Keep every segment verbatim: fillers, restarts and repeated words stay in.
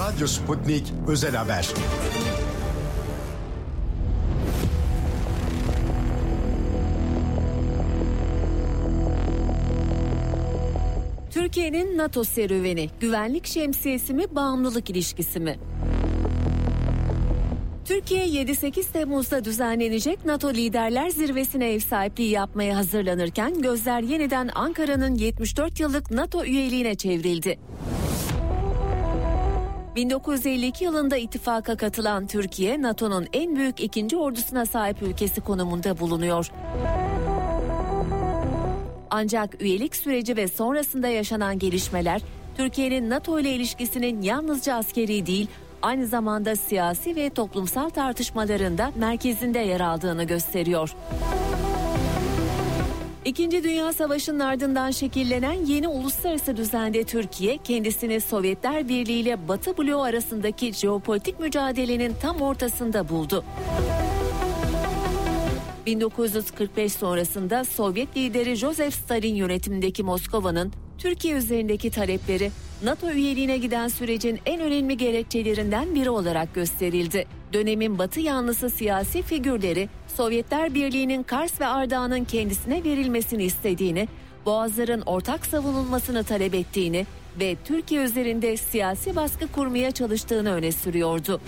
Radyo Sputnik Özel Haber. Türkiye'nin NATO serüveni, güvenlik şemsiyesi mi, bağımlılık ilişkisi mi? Türkiye yedi sekiz Temmuz'da düzenlenecek NATO Liderler Zirvesi'ne ev sahipliği yapmaya hazırlanırken gözler yeniden Ankara'nın yetmiş dört yıllık NATO üyeliğine çevrildi. bin dokuz yüz elli iki yılında ittifaka katılan Türkiye, NATO'nun en büyük ikinci ordusuna sahip ülkesi konumunda bulunuyor. Ancak üyelik süreci ve sonrasında yaşanan gelişmeler, Türkiye'nin NATO ile ilişkisinin yalnızca askeri değil, aynı zamanda siyasi ve toplumsal tartışmalarında merkezinde yer aldığını gösteriyor. İkinci Dünya Savaşı'nın ardından şekillenen yeni uluslararası düzende Türkiye, kendisini Sovyetler Birliği ile Batı bloğu arasındaki jeopolitik mücadelenin tam ortasında buldu. bin dokuz yüz kırk beş sonrasında Sovyet lideri Joseph Stalin yönetimindeki Moskova'nın Türkiye üzerindeki talepleri NATO üyeliğine giden sürecin en önemli gerekçelerinden biri olarak gösterildi. Dönemin Batı yanlısı siyasi figürleri Sovyetler Birliği'nin Kars ve Ardahan'ın kendisine verilmesini istediğini, Boğazların ortak savunulmasını talep ettiğini ve Türkiye üzerinde siyasi baskı kurmaya çalıştığını öne sürüyordu.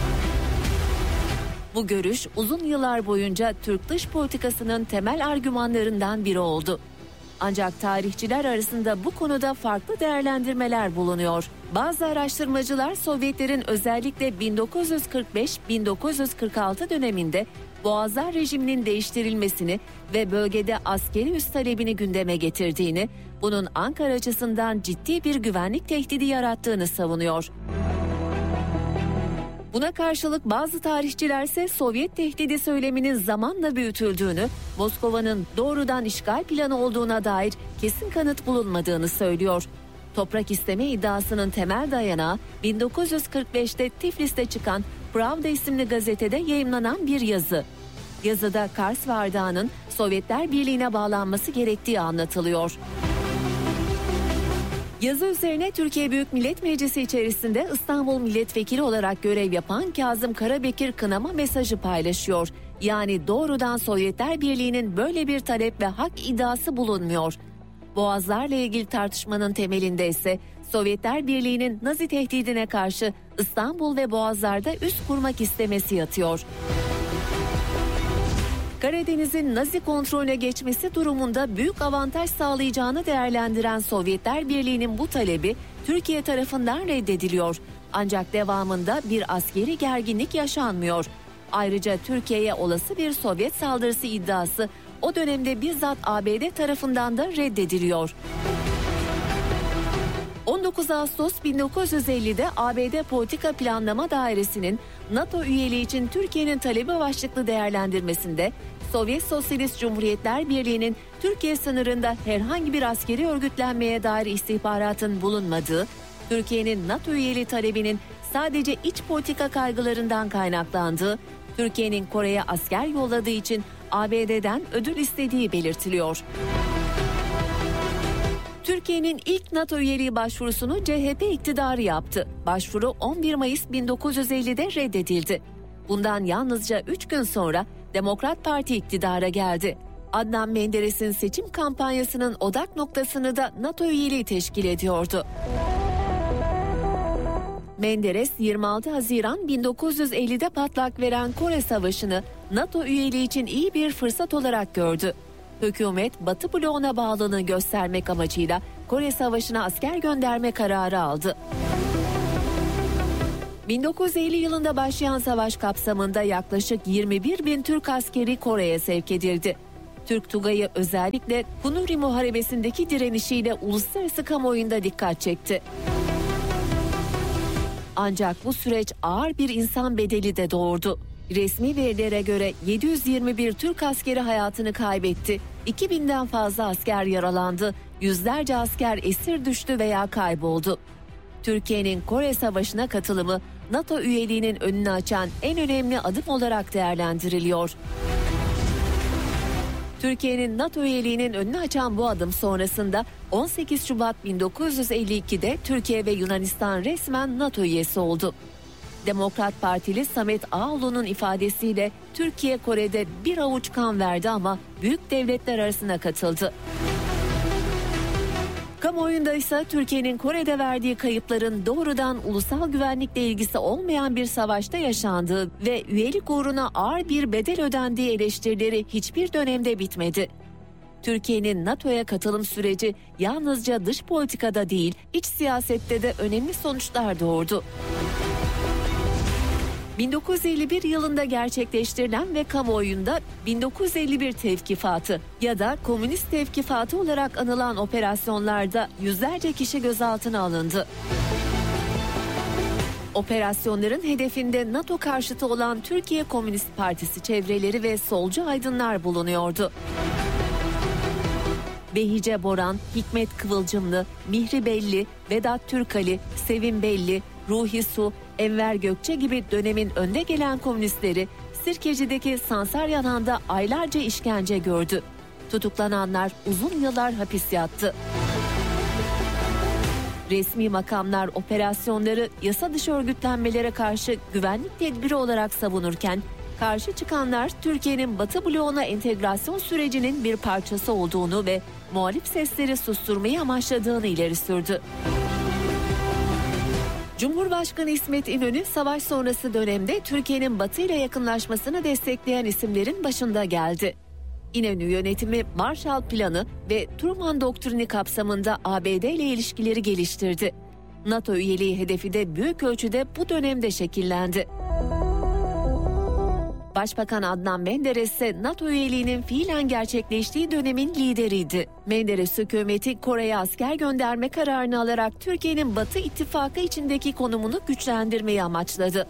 Bu görüş uzun yıllar boyunca Türk dış politikasının temel argümanlarından biri oldu. Ancak tarihçiler arasında bu konuda farklı değerlendirmeler bulunuyor. Bazı araştırmacılar Sovyetlerin özellikle bin dokuz yüz kırk beş bin dokuz yüz kırk altı döneminde Boğazlar rejiminin değiştirilmesini ve bölgede askeri üs talebini gündeme getirdiğini, bunun Ankara açısından ciddi bir güvenlik tehdidi yarattığını savunuyor. Buna karşılık bazı tarihçiler ise Sovyet tehdidi söyleminin zamanla büyütüldüğünü, Moskova'nın doğrudan işgal planı olduğuna dair kesin kanıt bulunmadığını söylüyor. Toprak isteme iddiasının temel dayanağı bin dokuz yüz kırk beşte Tiflis'te çıkan Pravda isimli gazetede yayımlanan bir yazı. Yazıda Kars ve Ardahan'ın Sovyetler Birliği'ne bağlanması gerektiği anlatılıyor. Yazı üzerine Türkiye Büyük Millet Meclisi içerisinde İstanbul Milletvekili olarak görev yapan Kazım Karabekir kınama mesajı paylaşıyor. Yani doğrudan Sovyetler Birliği'nin böyle bir talep ve hak iddiası bulunmuyor. Boğazlarla ilgili tartışmanın temelinde ise Sovyetler Birliği'nin Nazi tehdidine karşı İstanbul ve Boğazlar'da üs kurmak istemesi yatıyor. Karadeniz'in Nazi kontrolüne geçmesi durumunda büyük avantaj sağlayacağını değerlendiren Sovyetler Birliği'nin bu talebi Türkiye tarafından reddediliyor. Ancak devamında bir askeri gerginlik yaşanmıyor. Ayrıca Türkiye'ye olası bir Sovyet saldırısı iddiası o dönemde bizzat A B D tarafından da reddediliyor. on dokuz Ağustos bin dokuz yüz ellide A B D Politika Planlama Dairesi'nin NATO üyeliği için Türkiye'nin talebi başlıklı değerlendirmesinde Sovyet Sosyalist Cumhuriyetler Birliği'nin Türkiye sınırında herhangi bir askeri örgütlenmeye dair istihbaratın bulunmadığı, Türkiye'nin NATO üyeliği talebinin sadece iç politika kaygılarından kaynaklandığı, Türkiye'nin Kore'ye asker yolladığı için A B D'den ödül istediği belirtiliyor. Türkiye'nin ilk NATO üyeliği başvurusunu C H P iktidarı yaptı. Başvuru on bir Mayıs bin dokuz yüz ellide reddedildi. Bundan yalnızca üç gün sonra Demokrat Parti iktidara geldi. Adnan Menderes'in seçim kampanyasının odak noktasını da NATO üyeliği teşkil ediyordu. Menderes yirmi altı Haziran bin dokuz yüz ellide patlak veren Kore Savaşı'nı NATO üyeliği için iyi bir fırsat olarak gördü. Hükümet Batı bloğuna bağlılığını göstermek amacıyla Kore Savaşı'na asker gönderme kararı aldı. bin dokuz yüz elli yılında başlayan savaş kapsamında yaklaşık yirmi bir bin Türk askeri Kore'ye sevk edildi. Türk Tugayı özellikle Kunuri Muharebesi'ndeki direnişiyle uluslararası kamuoyunda dikkat çekti. Ancak bu süreç ağır bir insan bedeli de doğurdu. Resmi verilere göre yedi yüz yirmi bir Türk askeri hayatını kaybetti, iki binden fazla asker yaralandı, yüzlerce asker esir düştü veya kayboldu. Türkiye'nin Kore Savaşı'na katılımı NATO üyeliğinin önünü açan en önemli adım olarak değerlendiriliyor. Türkiye'nin NATO üyeliğinin önünü açan bu adım sonrasında on sekiz Şubat bin dokuz yüz elli iki'de Türkiye ve Yunanistan resmen NATO üyesi oldu. Demokrat Partili Samet Ağoğlu'nun ifadesiyle Türkiye Kore'de bir avuç kan verdi ama büyük devletler arasına katıldı. Kamuoyunda ise Türkiye'nin Kore'de verdiği kayıpların doğrudan ulusal güvenlikle ilgisi olmayan bir savaşta yaşandığı ve üyelik uğruna ağır bir bedel ödendiği eleştirileri hiçbir dönemde bitmedi. Türkiye'nin NATO'ya katılım süreci yalnızca dış politikada değil, iç siyasette de önemli sonuçlar doğurdu. bin dokuz yüz elli bir yılında gerçekleştirilen ve kamuoyunda bin dokuz yüz elli bir Tevkifatı ya da Komünist Tevkifatı olarak anılan operasyonlarda yüzlerce kişi gözaltına alındı. Operasyonların hedefinde NATO karşıtı olan Türkiye Komünist Partisi çevreleri ve solcu aydınlar bulunuyordu. Behice Boran, Hikmet Kıvılcımlı, Mihri Belli, Vedat Türkali, Sevim Belli, Ruhi Su, Enver Gökçe gibi dönemin önde gelen komünistleri Sirkeci'deki Sansaryanhan'da aylarca işkence gördü. Tutuklananlar uzun yıllar hapis yattı. Resmi makamlar operasyonları yasa dışı örgütlenmelere karşı güvenlik tedbiri olarak savunurken, karşı çıkanlar Türkiye'nin Batı bloğuna entegrasyon sürecinin bir parçası olduğunu ve muhalif sesleri susturmayı amaçladığını ileri sürdü. Cumhurbaşkanı İsmet İnönü savaş sonrası dönemde Türkiye'nin Batı ile yakınlaşmasını destekleyen isimlerin başında geldi. İnönü yönetimi Marshall Planı ve Truman Doktrini kapsamında A B D ile ilişkileri geliştirdi. NATO üyeliği hedefi de büyük ölçüde bu dönemde şekillendi. Başbakan Adnan Menderes ise NATO üyeliğinin fiilen gerçekleştiği dönemin lideriydi. Menderes hükümeti Kore'ye asker gönderme kararını alarak Türkiye'nin Batı ittifakı içindeki konumunu güçlendirmeyi amaçladı.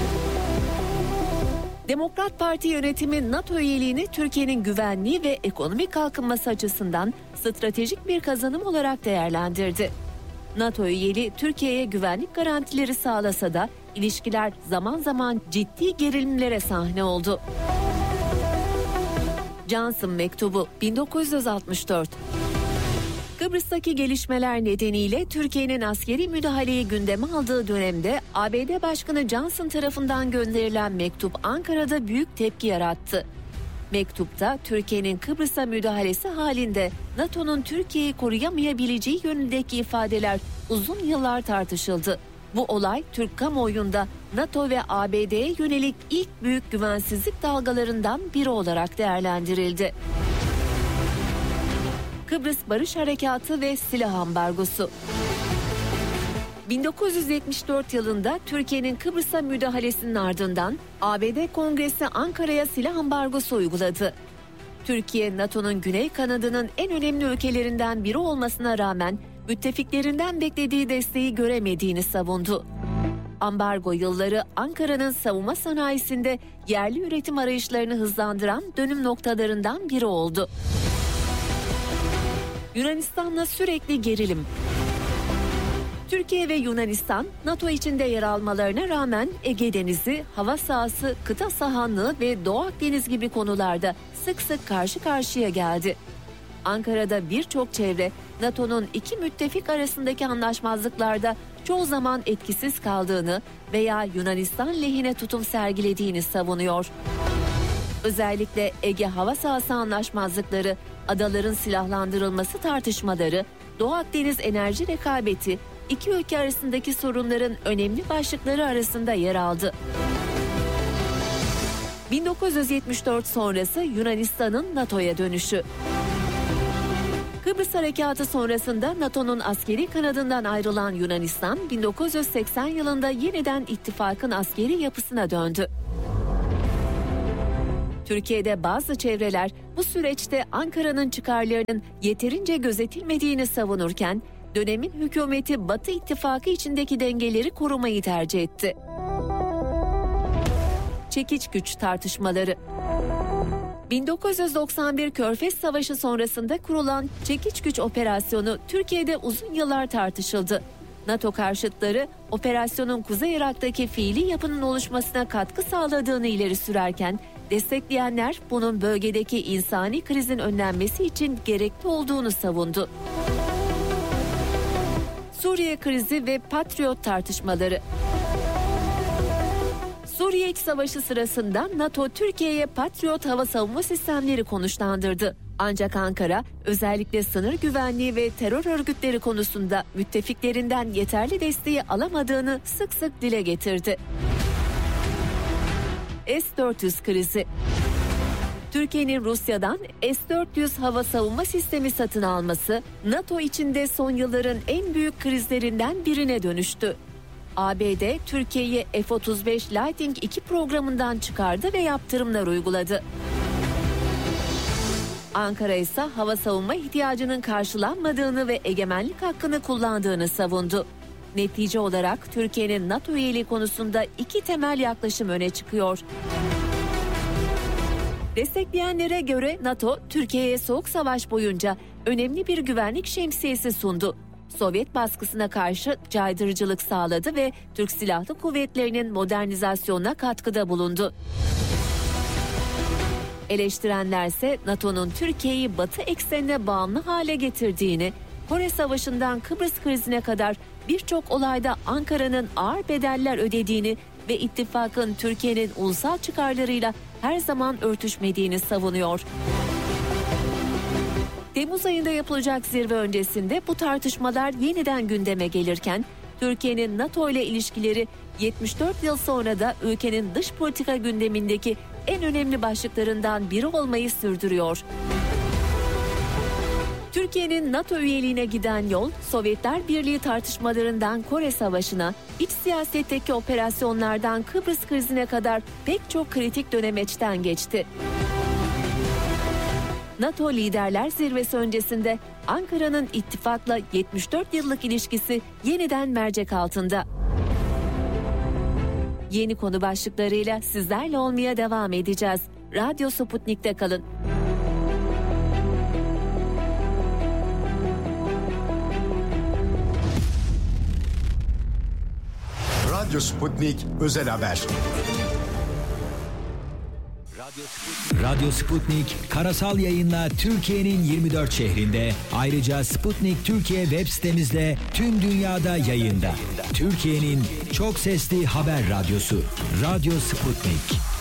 Demokrat Parti yönetimi NATO üyeliğini Türkiye'nin güvenliği ve ekonomik kalkınması açısından stratejik bir kazanım olarak değerlendirdi. NATO üyeliği Türkiye'ye güvenlik garantileri sağlasa da ilişkiler zaman zaman ciddi gerilimlere sahne oldu. Johnson Mektubu bin dokuz yüz altmış dört. Kıbrıs'taki gelişmeler nedeniyle Türkiye'nin askeri müdahaleyi gündeme aldığı dönemde A B D Başkanı Johnson tarafından gönderilen mektup Ankara'da büyük tepki yarattı. Mektupta Türkiye'nin Kıbrıs'a müdahalesi halinde NATO'nun Türkiye'yi koruyamayabileceği yönündeki ifadeler uzun yıllar tartışıldı. Bu olay Türk kamuoyunda NATO ve A B D'ye yönelik ilk büyük güvensizlik dalgalarından biri olarak değerlendirildi. Kıbrıs Barış Harekatı ve silah ambargosu. bin dokuz yüz yetmiş dört yılında Türkiye'nin Kıbrıs'a müdahalesinin ardından A B D Kongresi Ankara'ya silah ambargosu uyguladı. Türkiye, NATO'nun güney kanadının en önemli ülkelerinden biri olmasına rağmen müttefiklerinden beklediği desteği göremediğini savundu. Ambargo yılları Ankara'nın savunma sanayisinde yerli üretim arayışlarını hızlandıran dönüm noktalarından biri oldu. Yunanistan'la sürekli gerilim. Türkiye ve Yunanistan, NATO içinde yer almalarına rağmen Ege Denizi, hava sahası, kıta sahanlığı ve Doğu Akdeniz gibi konularda sık sık karşı karşıya geldi. Ankara'da birçok çevre, NATO'nun iki müttefik arasındaki anlaşmazlıklarda çoğu zaman etkisiz kaldığını veya Yunanistan lehine tutum sergilediğini savunuyor. Özellikle Ege hava sahası anlaşmazlıkları, adaların silahlandırılması tartışmaları, Doğu Akdeniz enerji rekabeti, iki ülke arasındaki sorunların önemli başlıkları arasında yer aldı. bin dokuz yüz yetmiş dört sonrası Yunanistan'ın NATO'ya dönüşü. Kıbrıs Harekatı sonrasında NATO'nun askeri kanadından ayrılan Yunanistan, bin dokuz yüz seksen yılında yeniden ittifakın askeri yapısına döndü. Türkiye'de bazı çevreler bu süreçte Ankara'nın çıkarlarının yeterince gözetilmediğini savunurken, dönemin hükümeti Batı ittifakı içindeki dengeleri korumayı tercih etti. Çekiç güç tartışmaları. bin dokuz yüz doksan bir Körfez Savaşı sonrasında kurulan Çekiç Güç operasyonu Türkiye'de uzun yıllar tartışıldı. NATO karşıtları operasyonun Kuzey Irak'taki fiili yapının oluşmasına katkı sağladığını ileri sürerken Destekleyenler bunun bölgedeki insani krizin önlenmesi için gerekli olduğunu savundu. Suriye krizi ve Patriot tartışmaları. Suriye İç Savaşı sırasında NATO Türkiye'ye Patriot hava savunma sistemleri konuşlandırdı. Ancak Ankara özellikle sınır güvenliği ve terör örgütleri konusunda müttefiklerinden yeterli desteği alamadığını sık sık dile getirdi. S dört yüz krizi. Türkiye'nin Rusya'dan S dört yüz hava savunma sistemi satın alması NATO içinde son yılların en büyük krizlerinden birine dönüştü. A B D Türkiye'yi F otuz beş Lightning iki programından çıkardı ve yaptırımlar uyguladı. Ankara ise hava savunma ihtiyacının karşılanmadığını ve egemenlik hakkını kullandığını savundu. Netice olarak Türkiye'nin NATO üyeliği konusunda iki temel yaklaşım öne çıkıyor. Destekleyenlere göre NATO, Türkiye'ye Soğuk Savaş boyunca önemli bir güvenlik şemsiyesi sundu. Sovyet baskısına karşı caydırıcılık sağladı ve Türk Silahlı Kuvvetleri'nin modernizasyonuna katkıda bulundu. Eleştirenlerse NATO'nun Türkiye'yi Batı eksenine bağımlı hale getirdiğini, Kore Savaşı'ndan Kıbrıs krizine kadar birçok olayda Ankara'nın ağır bedeller ödediğini ve ittifakın Türkiye'nin ulusal çıkarlarıyla her zaman örtüşmediğini savunuyor. Temmuz ayında yapılacak zirve öncesinde bu tartışmalar yeniden gündeme gelirken, Türkiye'nin NATO ile ilişkileri yetmiş dört yıl sonra da ülkenin dış politika gündemindeki en önemli başlıklarından biri olmayı sürdürüyor. Türkiye'nin NATO üyeliğine giden yol, Sovyetler Birliği tartışmalarından Kore Savaşı'na, iç siyasetteki operasyonlardan Kıbrıs krizine kadar pek çok kritik dönemeçten geçti. NATO Liderler Zirvesi öncesinde Ankara'nın ittifakla yetmiş dört yıllık ilişkisi yeniden mercek altında. Yeni konu başlıklarıyla sizlerle olmaya devam edeceğiz. Radyo Sputnik'te kalın. Radyo Sputnik Özel Haber. Radyo Sputnik karasal yayınla Türkiye'nin yirmi dört şehrinde, ayrıca Sputnik Türkiye web sitemizde tüm dünyada yayında. Türkiye'nin çok sesli haber radyosu Radyo Sputnik.